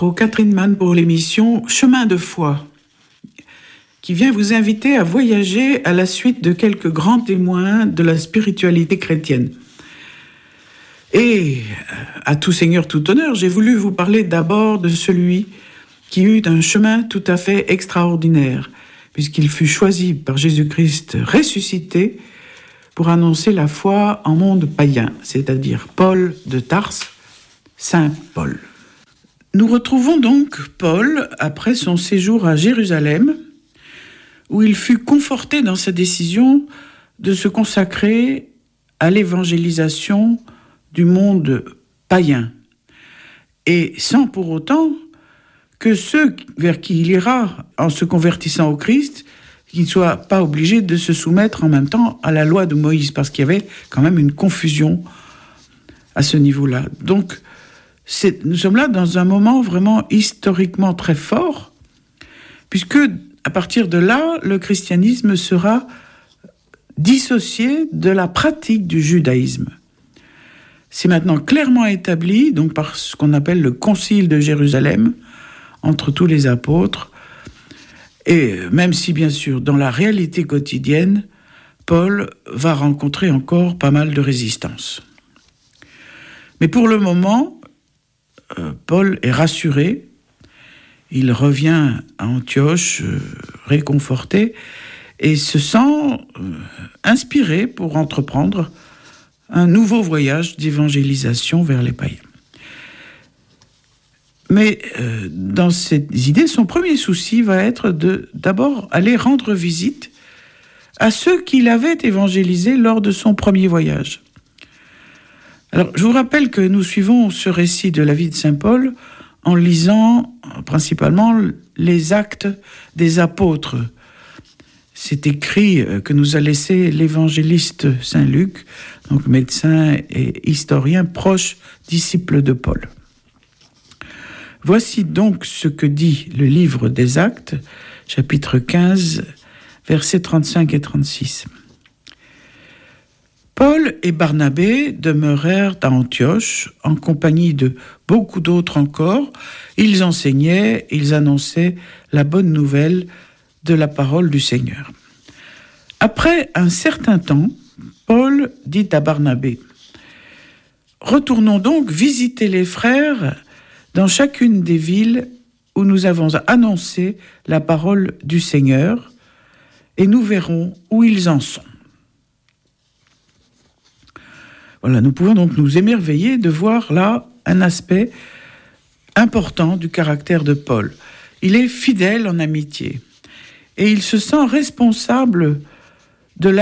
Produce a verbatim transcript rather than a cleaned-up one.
Au Catherine Mann pour l'émission Chemin de foi, qui vient vous inviter à voyager à la suite de quelques grands témoins de la spiritualité chrétienne. Et, à tout seigneur, tout honneur, j'ai voulu vous parler d'abord de celui qui eut un chemin tout à fait extraordinaire, puisqu'il fut choisi par Jésus-Christ ressuscité pour annoncer la foi en monde païen, c'est-à-dire Paul de Tarse, Saint Paul. Nous retrouvons donc Paul après son séjour à Jérusalem, où il fut conforté dans sa décision de se consacrer à l'évangélisation du monde païen, et sans pour autant que ceux vers qui il ira en se convertissant au Christ, qu'ils ne soient pas obligés de se soumettre en même temps à la loi de Moïse, parce qu'il y avait quand même une confusion à ce niveau-là. Donc, C'est, nous sommes là dans un moment vraiment historiquement très fort, puisque à partir de là, le christianisme sera dissocié de la pratique du judaïsme. C'est maintenant clairement établi, donc par ce qu'on appelle le concile de Jérusalem, entre tous les apôtres, et même si bien sûr dans la réalité quotidienne, Paul va rencontrer encore pas mal de résistance. Mais pour le moment, Paul est rassuré, il revient à Antioche euh, réconforté et se sent euh, inspiré pour entreprendre un nouveau voyage d'évangélisation vers les païens. Mais euh, dans ces idées, son premier souci va être de d'abord aller rendre visite à ceux qu'il avait évangélisés lors de son premier voyage. Alors, je vous rappelle que nous suivons ce récit de la vie de Saint Paul en lisant principalement les actes des apôtres. C'est écrit que nous a laissé l'évangéliste Saint Luc, donc médecin et historien proche disciple de Paul. Voici donc ce que dit le livre des Actes, chapitre quinze, versets trente-cinq et trente-six. Paul et Barnabé demeurèrent à Antioche en compagnie de beaucoup d'autres encore. Ils enseignaient, ils annonçaient la bonne nouvelle de la parole du Seigneur. Après un certain temps, Paul dit à Barnabé : « Retournons donc visiter les frères dans chacune des villes où nous avons annoncé la parole du Seigneur, et nous verrons où ils en sont. » Voilà, nous pouvons donc nous émerveiller de voir là un aspect important du caractère de Paul. Il est fidèle en amitié et il se sent responsable